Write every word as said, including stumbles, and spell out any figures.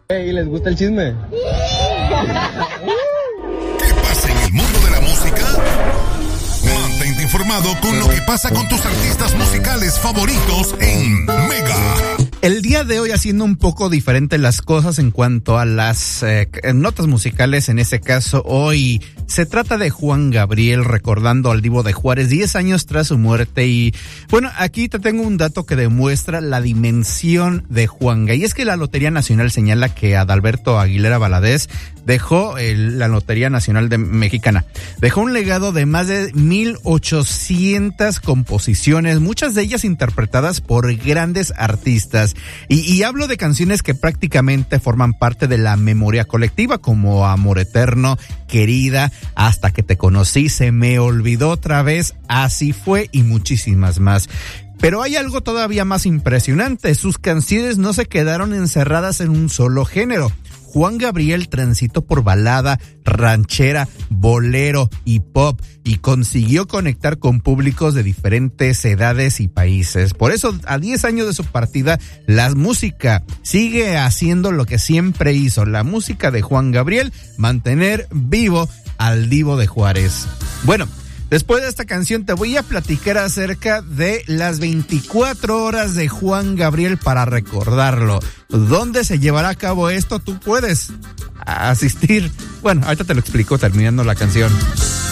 ¿Y les gusta el chisme? ¿Qué pasa en el mundo de la música? Mantente informado con lo que pasa con tus artistas musicales favoritos en Mega. El día de hoy haciendo un poco diferente las cosas en cuanto a las eh, notas musicales, en ese caso hoy se trata de Juan Gabriel recordando al Divo de Juárez diez años tras su muerte. Y bueno, aquí te tengo un dato que demuestra la dimensión de Juanga, y es que la Lotería Nacional señala que Adalberto Aguilera Valadez dejó el, la Lotería Nacional de Mexicana, dejó un legado de más de mil ochocientas composiciones, muchas de ellas interpretadas por grandes artistas. Y, y hablo de canciones que prácticamente forman parte de la memoria colectiva, como Amor Eterno, Querida, Hasta que te conocí, Se me olvidó otra vez, Así fue y muchísimas más. Pero hay algo todavía más impresionante: sus canciones no se quedaron encerradas en un solo género. Juan Gabriel transitó por balada, ranchera, bolero y pop, y consiguió conectar con públicos de diferentes edades y países. Por eso, a diez años de su partida, la música sigue haciendo lo que siempre hizo. La música de Juan Gabriel, mantener vivo al Divo de Juárez. Bueno, después de esta canción te voy a platicar acerca de las veinticuatro horas de Juan Gabriel para recordarlo. ¿Dónde se llevará a cabo esto? Tú puedes asistir. Bueno, ahorita te lo explico terminando la canción.